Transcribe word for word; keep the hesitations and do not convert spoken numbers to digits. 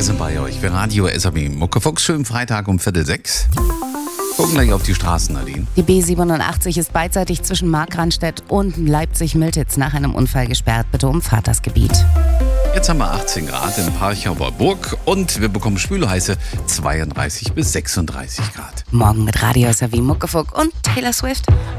Wir sind bei euch. Wir Radio S A B Muckefuchs. Schönen Freitag um Viertel sechs. Gucken gleich auf die Straßen, Nadine. Die B siebenundachtzig ist beidseitig zwischen Markranstädt und Leipzig-Miltitz nach einem Unfall gesperrt. Bitte umfahrt das Gebiet. Jetzt haben wir achtzehn Grad in Parchauer Burg und wir bekommen spülheiße zweiunddreißig bis sechsunddreißig Grad. Morgen mit Radio S A B Muckefuchs und Taylor Swift.